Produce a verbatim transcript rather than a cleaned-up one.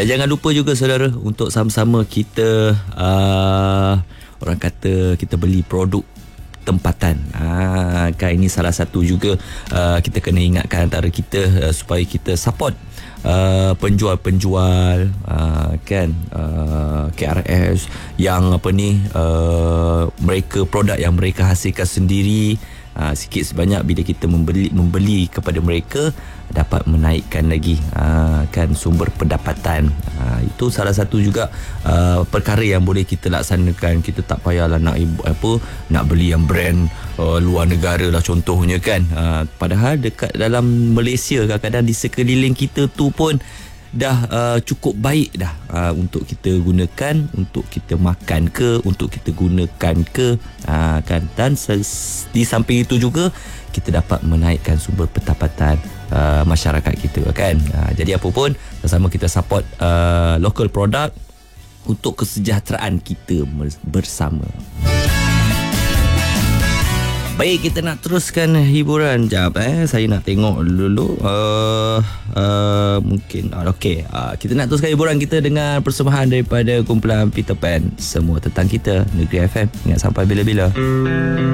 Dan jangan lupa juga saudara, untuk sama-sama kita uh, orang kata kita beli produk tempatan. Ah, kan ini salah satu juga uh, kita kena ingatkan antara kita uh, supaya kita support uh, penjual-penjual uh, kan uh, K R S yang apa ni uh, mereka produk yang mereka hasilkan sendiri. Uh, sikit sebanyak bila kita membeli membeli kepada mereka dapat menaikkan lagi uh, kan sumber pendapatan. Uh, itu salah satu juga uh, perkara yang boleh kita laksanakan. Kita tak payahlah nak apa nak beli yang brand uh, luar negara lah contohnya kan. Uh, padahal dekat dalam Malaysia kadang-kadang di sekeliling kita tu pun dah uh, cukup baik dah uh, untuk kita gunakan, untuk kita makan ke, untuk kita gunakan ke, uh, kan. Dan ses- di samping itu juga kita dapat menaikkan sumber pendapatan uh, masyarakat kita kan. Uh, jadi apa pun sama kita support uh, local product untuk kesejahteraan kita bersama. Baik, kita nak teruskan hiburan. Sekejap eh, saya nak tengok dulu uh, uh, mungkin uh, okey, uh, kita nak teruskan hiburan kita dengan persembahan daripada kumpulan Peter Pan. Semua tentang kita, Negeri F M. Ingat sampai bila-bila.